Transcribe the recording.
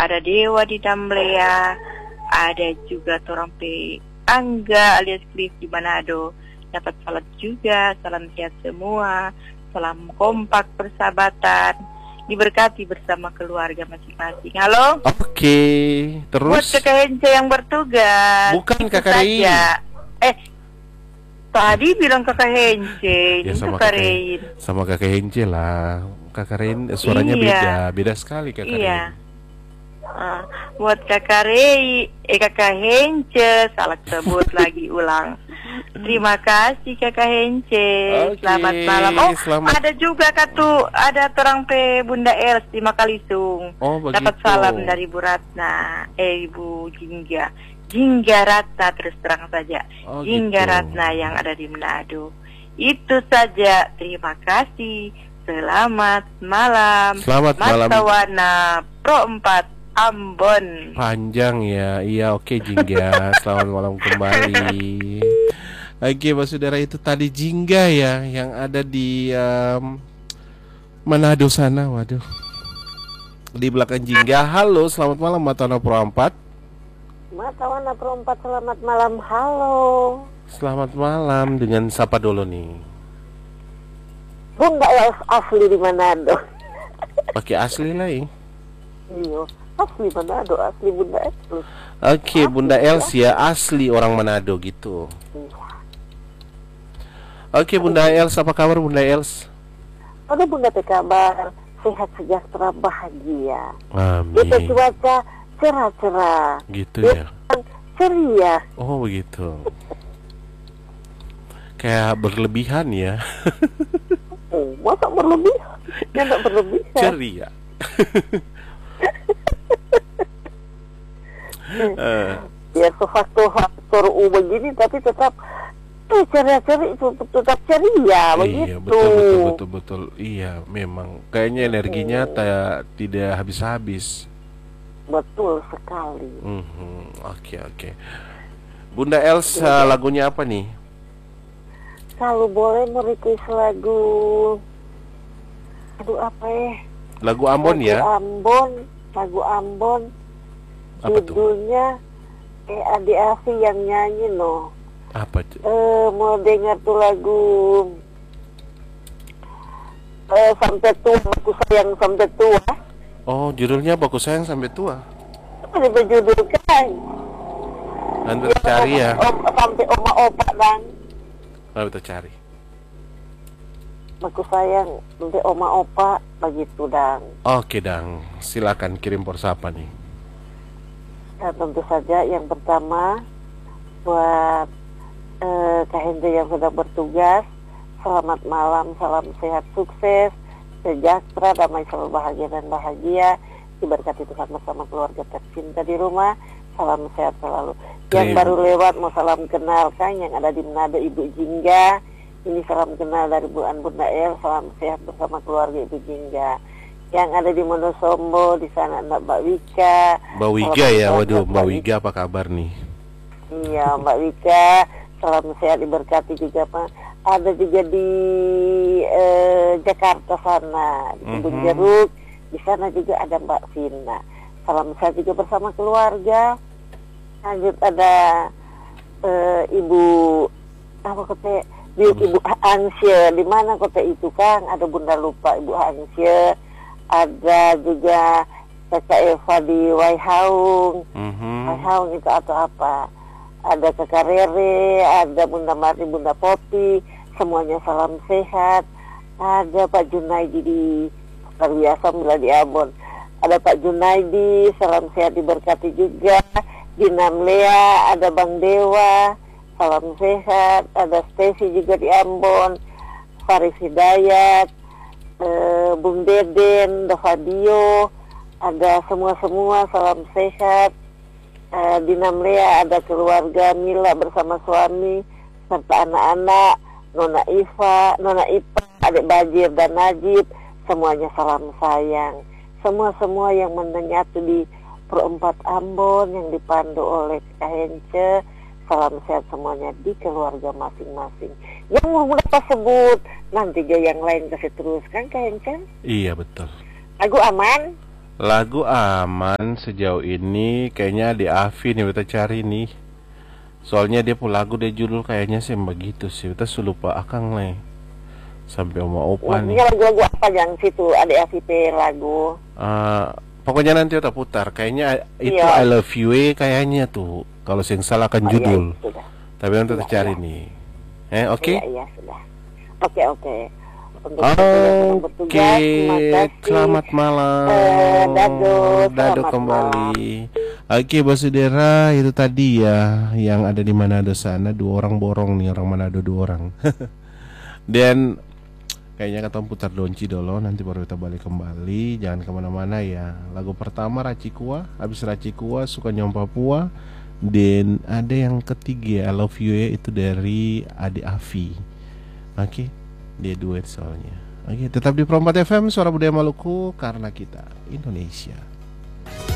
ada Dewa di Tamblea, ada juga Torang P. Angga alias Cliff di Manado. Dapat salam juga, salam sehat semua, salam kompak persahabatan, diberkati bersama keluarga masing-masing. Halo? Oke, terus? Buat kakak Hence yang bertugas. Bukan itu kakak Rein. Tadi bilang kakak Hence, Ya, ini sama kakak Rein. Sama kakak Hence lah. Kakak Rein suaranya beda sekali kakak Rein. Buat kakak Rei, kakak Hence, salah sebut lagi ulang. Terima kasih kakak Hence. Selamat malam. Ada juga ada Torang P. Bunda Els di Makalisung. Dapat salam dari Bu Ratna, Ibu Jingga Ratna, terus terang saja. Jingga Ratna yang ada di Manado. Itu saja. Terima kasih. Selamat malam. Selamat malam. Matawana Pro 4 Ambon. Panjang ya. Iya, oke Jingga. Selamat malam kembali. Oke, Pak Saudara, itu tadi Jingga ya yang ada di Manado sana. Waduh. Di belakang Jingga. Halo, selamat malam Matawana Pro 4. Matawana Pro 4, selamat malam. Halo. Selamat malam, dengan siapa dulu nih? Bunda Els asli di Manado. Pakai asli lah ya. Iya, asli Manado, asli Bunda Els. Oke, Bunda Els ya, asli orang Manado gitu. Oke, Bunda Els, apa kabar Bunda Els? Ada Bunda teh kabar sehat, sejahtera, bahagia. Amin. Itu cuaca cerah-cerah. Gitu ya. Ceria. Oh begitu. Kayak berlebihan ya. Masa berlebihan? Ya enggak berlebihan. Ceria. Ya faktor begini tapi tetap ceria-ceria, tetap ceria begitu. Iya, betul. Iya, memang kayaknya energinya tidak habis-habis. Betul sekali. Oke. Bunda Els, lagunya apa nih? Kalau boleh merequest lagu, apa ya? Lagu Ambon ya? Lagu Ambon. Apa judulnya Adi Afi yang nyanyi no. Apa tuh? Mau dengar tuh lagu Sampai Tua, Aku Sayang Sampai Tua. Oh, judulnya Aku Sayang Sampai Tua. Apa dijudulkan? Nanti cari ya. Sampai Oma Opa dan. Lalu kita cari. Aku sayang sampai Oma Opa begitu dan. Oke Dang, silakan kirim persapa nih. Dan tentu saja yang pertama buat Kak Hendri yang sedang bertugas, selamat malam, salam sehat, sukses, sejahtera, damai, selalu bahagia dan bahagia, diberkati Tuhan bersama keluarga tercinta di rumah, salam sehat selalu. Yang baru lewat mau salam kenal kan yang ada di Manado Ibu Jingga, ini salam kenal dari Bunda El, salam sehat bersama keluarga Ibu Jingga. Yang ada di Monosombo di sana Mbak Wika. Mbak Wika ya, waduh Mbak Wika apa kabar nih? Iya Mbak Wika, salam sehat diberkati juga Pak. Ada juga di Jakarta sana di Kebun Jeruk, di sana juga ada Mbak Vina. Salam sehat juga bersama keluarga. Lanjut ada Ibu apa kota Ibu Ansye, di mana kota itu Kang? Ada Bunda lupa Ibu Ansye. Ada juga Kakak Eva di Waihaung. Waihaung itu atau apa? Ada Kakak Rere, ada Bunda Marti, Bunda Poti, semuanya salam sehat. Ada Pak Junaidi di luar biasa bila di Ambon. Ada Pak Junaidi, salam sehat diberkati juga. Di Namlea ada Bang Dewa, salam sehat. Ada Stacy juga di Ambon, Faris Hidayat, Bung Deden, Fabio, ada semua salam sehat. Di Namlea ada keluarga Mila bersama suami serta anak-anak, Nona Ipa, adik Bajir dan Najib, semuanya salam sayang. Semua yang menyatu di Pro 4 Ambon yang dipandu oleh Kak Hence, salam sehat semuanya di keluarga masing-masing. Yang mau dapat sebut nanti juga yang lain kasih terus kan Kak Hence? Iya betul. Lagu aman? Lagu aman sejauh ini kayaknya di Avi nih kita cari nih. Soalnya dia pun lagu dia judul kayaknya sih begitu sih. Kita lupa akang nih. Sampai oma opa nih. Lagu-lagu apa yang situ ada FVP lagu? Pokoknya nanti kita putar. Kayaknya itu Iya. I Love You kayaknya tuh. Kalau sing salah kan judul. Iya, sudah. Tapi nanti kita cari Iya. nih. Oke? Iya, sudah. Oke. Untuk Oke, terima kasih. selamat malam. Dado Dado kembali. Oke, Basudara, itu tadi ya yang ada di Manado sana, 2 orang borong nih, orang Manado 2 orang. Dan kayaknya kita putar Donci dulu, nanti baru kita balik kembali. Jangan kemana-mana ya. Lagu pertama Racikua, habis Racikua suka Nyom Papua. Dan ada yang ketiga I Love You itu dari Ade Avi. Oke, dia duet soalnya. Oke, tetap di Pro 4 FM Suara Budaya Maluku, karena kita Indonesia.